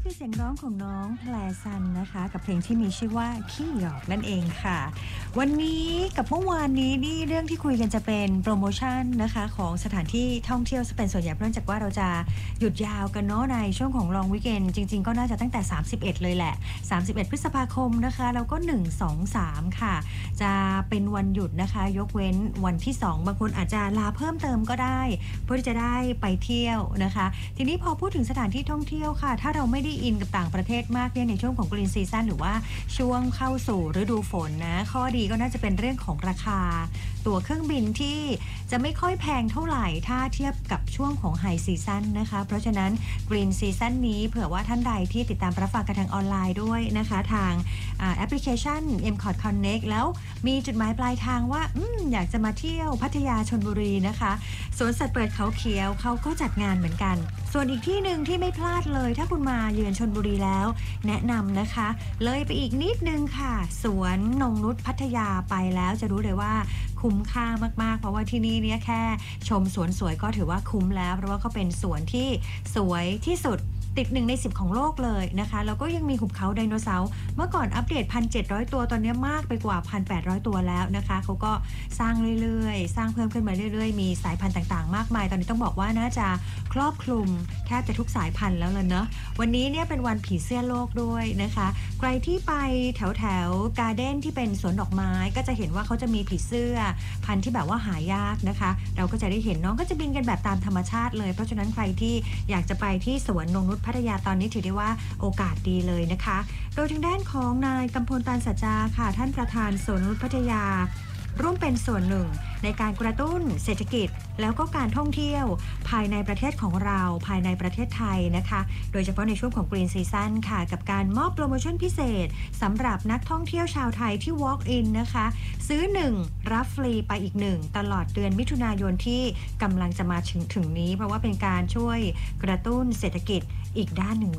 คือเสียงร้องของน้องแพรซันนะคะกับเพลงที่มีชื่อว่าขี้หยอกนั่นเองค่ะวันนี้กับเมื่อวานนี้นี่เรื่องที่คุยกันจะเป็นโปรโมชั่นนะคะของสถานที่ท่องเที่ยวเป็นส่วนใหญ่เนื่องจากว่าเราจะหยุดยาวกันเนาะในช่วงของลองวีคเอนด์จริงๆก็น่าจะตั้งแต่31เลยแหละ31พฤษภาคมนะคะแล้วก็1 2 3ค่ะจะเป็นวันหยุดนะคะยกเว้นวันที่2บางคนอาจจะลาเพิ่มเติมก็ได้เพื่อที่จะได้ไปเที่ยวนะคะทีนี้พอพูดถึงสถานที่ท่องเที่ยวค่ะถ้าเราไม่ได้อินกับต่างประเทศมากเนี่ยในช่วงของ Green Season หรือว่าช่วงเข้าสู่ฤดูฝนนะข้อดีก็น่าจะเป็นเรื่องของราคาตั๋วเครื่องบินที่จะไม่ค่อยแพงเท่าไหร่ถ้าเทียบกับช่วงของ High Season นะคะเพราะฉะนั้น Green Season นี้เผื่อว่าท่านใดที่ติดตามรับฟังกันทางออนไลน์ด้วยนะคะทางแอปพลิเคชัน MCOT Connect แล้วมีจุดหมายปลายทางว่าอยากจะมาเที่ยวพัทยาชลบุรีนะคะสวนสัตว์เปิดเขาเขียวเขาก็จัดงานเหมือนกันส่วนอีกที่หนึ่งที่ไม่พลาดเลยถ้าคุณมาเยือนชลบุรีแล้วแนะนำนะคะเลยไปอีกนิดนึงค่ะสวนนงนุชพัทยาไปแล้วจะรู้เลยว่าคุ้มค่ามากๆเพราะว่าที่นี่เนี่ยแค่ชมสวนสวยก็ถือว่าคุ้มแล้วเพราะว่าเขาเป็นสวนที่สวยที่สุดติด1 ใน 10ของโลกเลยนะคะแล้วก็ยังมีหุบเขาไดโนเสาร์เมื่อก่อนอัปเดต 1,700 ตัวตอนนี้มากไปกว่า 1,800 ตัวแล้วนะคะเขาก็สร้างเรื่อยๆสร้างเพิ่มขึ้นมาเรื่อยๆมีสายพันธุ์ต่างๆมากมายตอนนี้ต้องบอกว่าน่าจะครอบคลุมแทบจะทุกสายพันธุ์แล้วล่ะเนอะวันนี้เนี่ยเป็นวันผีเสื้อโลกด้วยนะคะใครที่ไปแถวการ์เด้นที่เป็นสวนดอกไม้ก็จะเห็นว่าเขาจะมีผีเสื้อพันธุ์ที่แบบว่าหายากนะคะเราก็จะได้เห็นน้องก็จะบินกันแบบตามธรรมชาติเลยเพราะฉะนั้นใครที่อยากจะไปที่สวนนงนุชพัทยาตอนนี้ถือได้ว่าโอกาสดีเลยนะคะโดยทางด้านของนายกำพล ตาลสัจจาค่ะท่านประธานสวนนงนุชพัทยาร่วมเป็นส่วนหนึ่งในการกระตุ้นเศรษฐกิจแล้วก็การท่องเที่ยวภายในประเทศของเราภายในประเทศไทยนะคะโดยเฉพาะในช่วงของ Green Season ค่ะกับการมอบโปรโมชั่นพิเศษสำหรับนักท่องเที่ยวชาวไทยที่ Walk in นะคะซื้อ1รับฟรีไปอีก1ตลอดเดือนมิถุนายนที่กำลังจะมาถึงนี้เพราะว่าเป็นการช่วยกระตุ้นเศรษฐกิจอีกด้านหนึ่ง